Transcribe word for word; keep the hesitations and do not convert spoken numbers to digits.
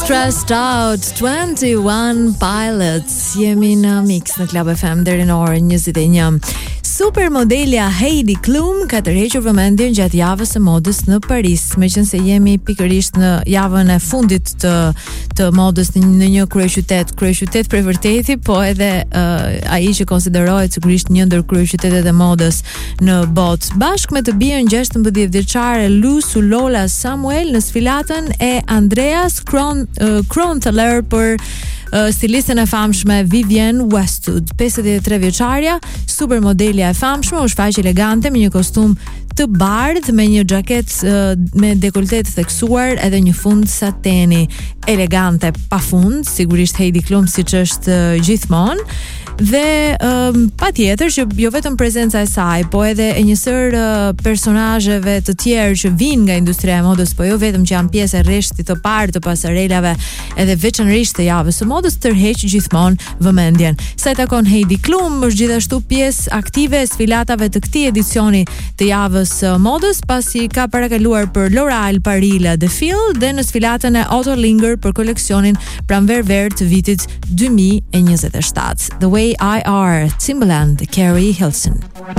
Stressed Out, twenty-one Pilots. Jemi në Mix në Club F M deri në orën njëzet e një. Supermodelja Heidi Klum ka tërhequr vëmendjen gjatë javës së modës në Paris, meqense jemi pikërisht në javën e fundit të të modës në, në një kryeqytet, kryeqytet për vërtetë, po edhe uh, ai që konsiderohet sigurisht një ndër kryeqytetet e modës në botë. Bashkë me të bijën gjashtëmbëdhjetë vjeçare Lusu Lola Samuel në sfilatën e Andreas Kron, uh, Krontaler për uh, stilistën e famshme Vivienne Westwood. pesëdhjetë e tre vjeçaria, supermodelja e famshme, u shfaq elegante me një kostum të bardhë me një xhaket uh, me dekoltet theksuar edhe një fund sateni, elegante pafund, sigurisht Heidi Klum siç është uh, gjithmonë. Dhe um, patjetër që jo vetëm prezenca e saj, po edhe e një sër uh, personazheve të tjerë që vijnë nga industria e modës, po jo vetëm që janë pjesë e rreshtit të parë të pasarelave, edhe veçanërisht të javës së modës, tërheq gjithmonë vëmendjen. Sa i takon Heidi Klum, është gjithashtu pjesë aktive e sfilatave të këtij edicioni të javës së modës, pasi ka parakaluar për L'Oréal Paris The Field dhe në sfilatën e Otto Linger për koleksionin pranverë të vitit dy mijë e njëzet e shtatë. The Way I Are, Timbaland, Carrie Hilson.